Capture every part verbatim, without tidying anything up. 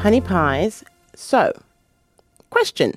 honey pies. So, question.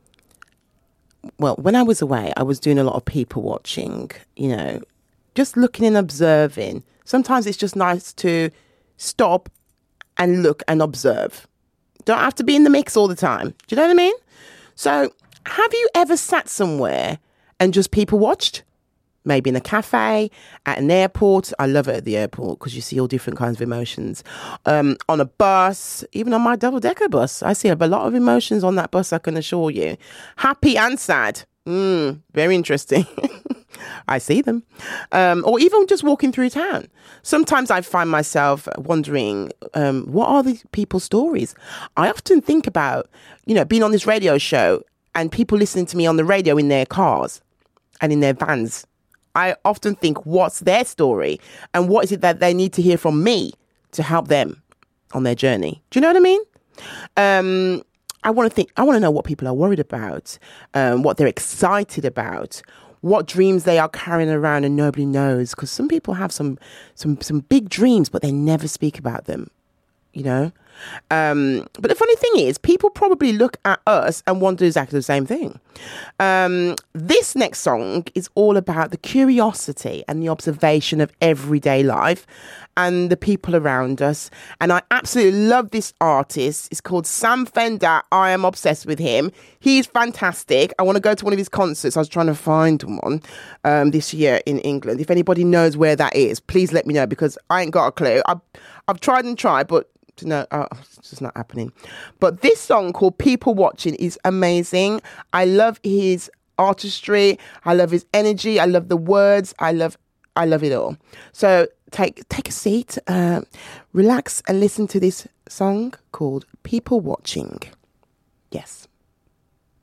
Well, when I was away, I was doing a lot of people watching, you know, just looking and observing. Sometimes it's just nice to stop and look and observe. Don't have to be in the mix all the time. Do you know what I mean? So, have you ever sat somewhere and just people watched? Maybe in a cafe, at an airport. I love it at the airport because you see all different kinds of emotions. Um, on a bus, even on my double-decker bus. I see a lot of emotions on that bus, I can assure you. Happy and sad. Mm, very interesting. I see them. Um, or even just walking through town. Sometimes I find myself wondering, um, what are these people's stories? I often think about, you know, being on this radio show and people listening to me on the radio in their cars and in their vans. I often think, what's their story? And what is it that they need to hear from me to help them on their journey? Do you know what I mean? Um, I want to think, I want to know what people are worried about, um, what they're excited about, what dreams they are carrying around and nobody knows. Because some people have some, some, some big dreams, but they never speak about them, you know? Um, but the funny thing is, people probably look at us and want to do exactly the same thing. Um, this next song is all about the curiosity and the observation of everyday life and the people around us. And I absolutely love this artist. It's called Sam Fender. I am obsessed with him. He's fantastic. I want to go to one of his concerts. I was trying to find one um, this year in England. If anybody knows where that is, please let me know because I ain't got a clue. I've, I've tried and tried, but no, oh, it's just not happening. But this song called People Watching is amazing. I love his artistry. I love his energy. I love the words. I love I love it all. So take take a seat, uh, relax and listen to this song called People Watching. Yes.